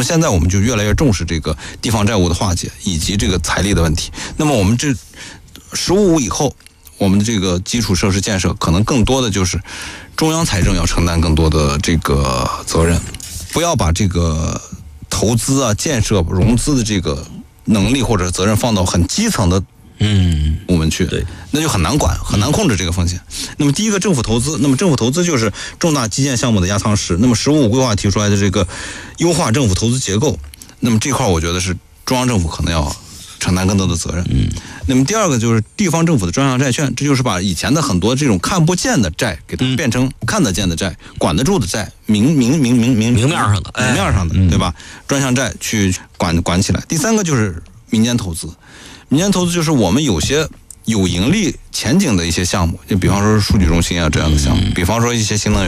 么现在我们就越来越重视这个地方债务的化解以及这个财力的问题。那么我们这15以后，我们的这个基础设施建设可能更多的就是中央财政要承担更多的这个责任，不要把这个投资啊、建设、融资的这个能力或者责任放到很基层的部门去， 对， 那就很难管，很难控制这个风险。那么第一个政府投资，那么政府投资就是重大基建项目的压舱石。那么15规划提出来的这个优化政府投资结构，那么这块我觉得是中央政府可能要承担更多的责任。那么第二个就是地方政府的专项债券，这就是把以前的很多这种看不见的债给它变成看得见的债，管得住的债，明面上的，对吧？专项债去管起来。第三个就是民间投资，民间投资就是我们有些有盈利前景的一些项目，就比方说数据中心啊这样的项目，比方说一些新能源。